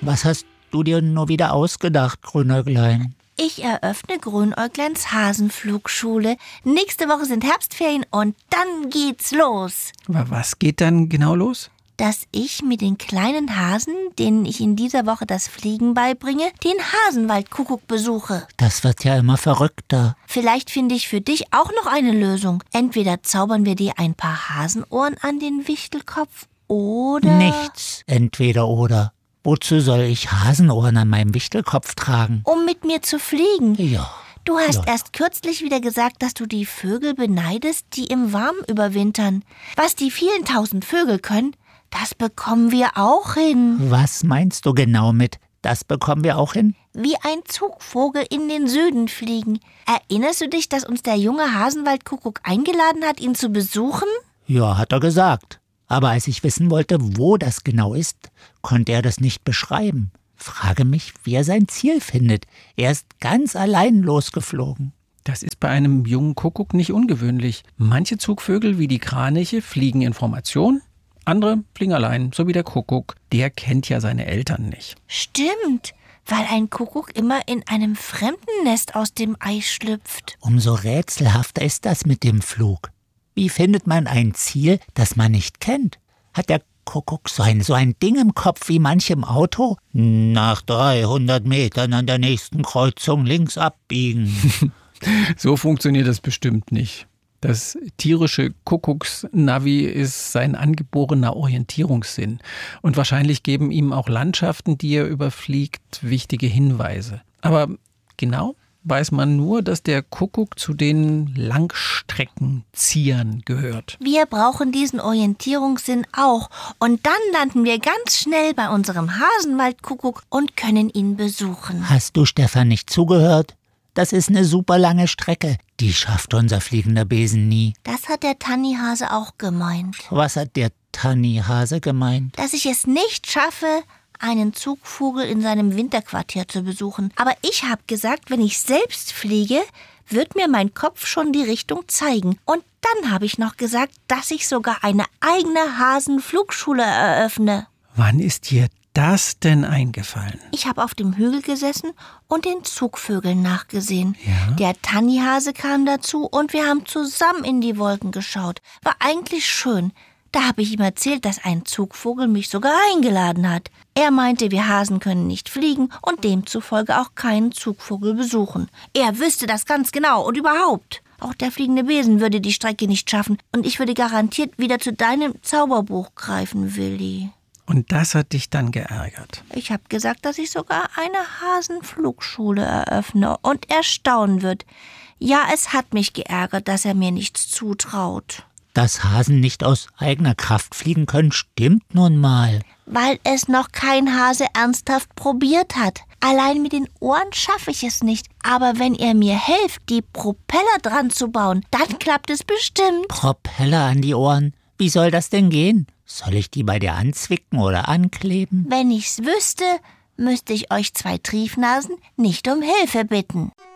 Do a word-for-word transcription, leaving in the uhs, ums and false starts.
Was hast du dir nur wieder ausgedacht, Grünäuglein? Ich eröffne Grünäugleins Hasenflugschule. Nächste Woche sind Herbstferien und dann geht's los. Aber was geht dann genau los? Dass ich mit den kleinen Hasen, denen ich in dieser Woche das Fliegen beibringe, den Hasenwaldkuckuck besuche. Das wird ja immer verrückter. Vielleicht finde ich für dich auch noch eine Lösung. Entweder zaubern wir dir ein paar Hasenohren an den Wichtelkopf oder... Nichts, entweder oder. Wozu soll ich Hasenohren an meinem Wichtelkopf tragen? Um mit mir zu fliegen. Ja. Du hast Ja. erst kürzlich wieder gesagt, dass du die Vögel beneidest, die im Warmen überwintern. Was die vielen tausend Vögel können, das bekommen wir auch hin. Was meinst du genau mit, das bekommen wir auch hin? Wie ein Zugvogel in den Süden fliegen. Erinnerst du dich, dass uns der junge Hasenwaldkuckuck eingeladen hat, ihn zu besuchen? Ja, hat er gesagt. Aber als ich wissen wollte, wo das genau ist, konnte er das nicht beschreiben. Frage mich, wie er sein Ziel findet. Er ist ganz allein losgeflogen. Das ist bei einem jungen Kuckuck nicht ungewöhnlich. Manche Zugvögel, wie die Kraniche, fliegen in Formation. Andere fliegen allein, so wie der Kuckuck. Der kennt ja seine Eltern nicht. Stimmt, weil ein Kuckuck immer in einem fremden Nest aus dem Ei schlüpft. Umso rätselhafter ist das mit dem Flug. Wie findet man ein Ziel, das man nicht kennt? Hat der Kuckuck so ein, so ein Ding im Kopf wie manche im Auto? Nach dreihundert Metern an der nächsten Kreuzung links abbiegen. So funktioniert das bestimmt nicht. Das tierische Kuckucksnavi ist sein angeborener Orientierungssinn. Und wahrscheinlich geben ihm auch Landschaften, die er überfliegt, wichtige Hinweise. Aber genau weiß man nur, dass der Kuckuck zu den Langstreckenziehern gehört. Wir brauchen diesen Orientierungssinn auch. Und dann landen wir ganz schnell bei unserem Hasenwaldkuckuck und können ihn besuchen. Hast du Stefan nicht zugehört? Das ist eine super lange Strecke. Die schafft unser fliegender Besen nie. Das hat der Tannihase auch gemeint. Was hat der Tannihase gemeint? Dass ich es nicht schaffe, einen Zugvogel in seinem Winterquartier zu besuchen. Aber ich habe gesagt, wenn ich selbst fliege, wird mir mein Kopf schon die Richtung zeigen. Und dann habe ich noch gesagt, dass ich sogar eine eigene Hasenflugschule eröffne. Wann ist dir das denn eingefallen? Ich habe auf dem Hügel gesessen und den Zugvögeln nachgesehen. Ja? Der Tannihase kam dazu und wir haben zusammen in die Wolken geschaut. War eigentlich schön. Da habe ich ihm erzählt, dass ein Zugvogel mich sogar eingeladen hat. Er meinte, wir Hasen können nicht fliegen und demzufolge auch keinen Zugvogel besuchen. Er wüsste das ganz genau und überhaupt. Auch der fliegende Besen würde die Strecke nicht schaffen und ich würde garantiert wieder zu deinem Zauberbuch greifen, Willi. Und das hat dich dann geärgert. Ich habe gesagt, dass ich sogar eine Hasenflugschule eröffne und er staunen wird. Ja, es hat mich geärgert, dass er mir nichts zutraut. Dass Hasen nicht aus eigener Kraft fliegen können, stimmt nun mal. Weil es noch kein Hase ernsthaft probiert hat. Allein mit den Ohren schaffe ich es nicht. Aber wenn ihr mir helft, die Propeller dran zu bauen, dann klappt es bestimmt. Propeller an die Ohren? Wie soll das denn gehen? Soll ich die bei dir anzwicken oder ankleben? Wenn ich's wüsste, müsste ich euch zwei Triefnasen nicht um Hilfe bitten.